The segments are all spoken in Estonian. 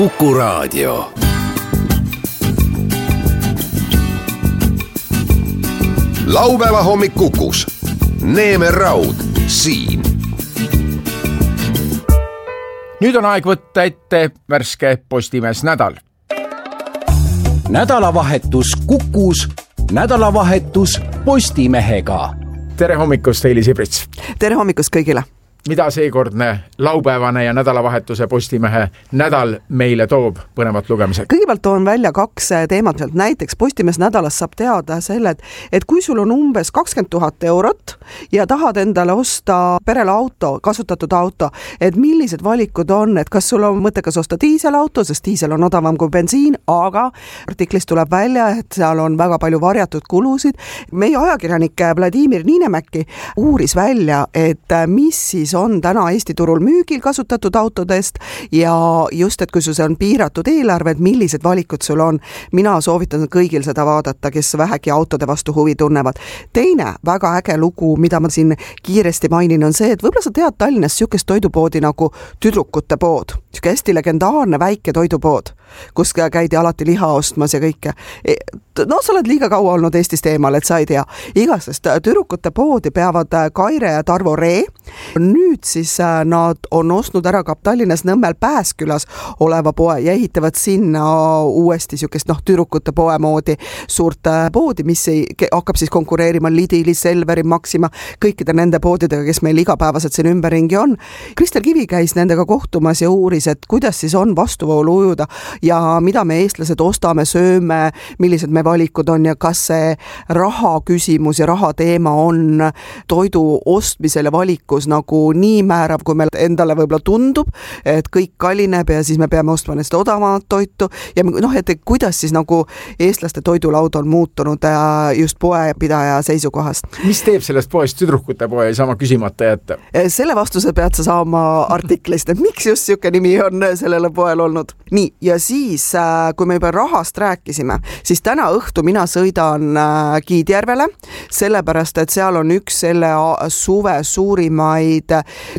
Kuku Raadio. Laupäeva hommik Kukus. Neeme Raud siin. Nüüd on aeg võtta ette värske Postimees nädal. Nädalavahetus Kukus, nädalavahetus Postimehega. Tere hommikust, Heili Sibrits. Tere hommikust kõigile. Mida seekordne laupäevane ja nädalavahetuse Postimehe nädal meile toob põnevat lugemisega? Kõigepealt toon välja 2 teemat. Näiteks Postimees nädalas saab teada selle, et kui sul on umbes 20 000 eurot ja tahad endale osta perele auto, kasutatud auto, et millised valikud on, et kas sul on mõttekas osta diiselauto, sest diisel on odavam kui bensiin, aga artiklis tuleb välja, et seal on väga palju varjatud kulusid. Meie ajakirjanik Vladimir Niinemäki uuris välja, et mis siis on täna Eesti turul müügil kasutatud autodest ja just, et kui sul on piiratud eelarved, millised valikud sul on. Mina soovitan kõigil seda vaadata, kes vähegi autode vastu huvi tunnevad. Teine väga äge lugu, mida ma siin kiiresti mainin, on see, et võib-olla sa tead Tallinnas sükest toidupoodi nagu Tüdrukute pood. Süke hästi legendaarne väike toidupood, kus käidi alati liha ostmas ja kõike. No, sa oled liiga kaua olnud Eestist eemal, et sa ei tea. Igasest Tüdrukute poodi peavad Kaire ja Tarvo Ree. Nüüd siis nad on ostnud ära ka Tallinnas Nõmmel Pääskülas oleva poe ja ehitavad sinna uuesti sükest Tüdrukute poe moodi suurt poodi, mis hakkab siis konkureerima Lidli, Selveri, Maxima, kõikide nende poodidega, kes meil igapäevaselt siin ümberringi on. Kristel Kivi käis nendega kohtumas ja uuris, et kuidas siis on vastuvoolu ujuda ja mida me eestlased ostame, sööme, millised me valikud on ja kas see raha küsimus ja raha teema on toidu ostmisel ja valikus nagu nii määrav, kui meil endale võib-olla tundub, et kõik kallineb ja siis me peame ostma neist odavamat toitu ja et kuidas siis nagu eestlaste toidulaud on muutunud just poepidaja seisukohast. Mis teeb sellest poest Tüdrukute poe ja sama küsimata jätta? Selle vastuse pead sa saama artiklist, et miks just siuke nimi on sellele poel olnud. Nii, ja siis, kui me juba rahast rääkisime, siis täna õhtu mina sõidan Kiidjärvele, sellepärast, et seal on üks selle suve suurimaid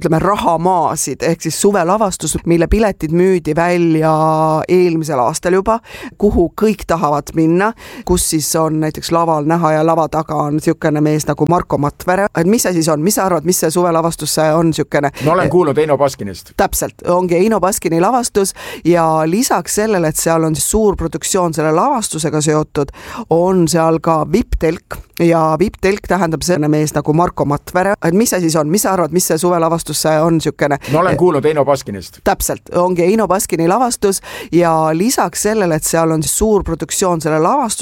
rahamaasid, ehk siis suvelavastus, mille piletid müüdi välja eelmisel aastal juba, kuhu kõik tahavad minna, kus siis on näiteks laval näha ja lava taga on siukene mees nagu Marko Matvere. Et mis see siis on? Mis sa arvad, mis see suvelavastus on siukene? Ma olen kuulnud Eino Baskinist. Täpselt, ongi Eino Baskini lavastus ja lisaks sellele, et seal on suur produktsioon selle lavastusega seotud, on seal ka VIP-telk ja VIP-telk tähendab selle mees nagu Marko Matvere. Et mis see siis on? Mis sa arvad, mis see suvelavastus on siukene? Ma olen kuulnud Eino Baskinist. Täpselt, ongi Eino Baskini lavastus ja lisaks sellele, et seal on suur produktsioon selle lavastus,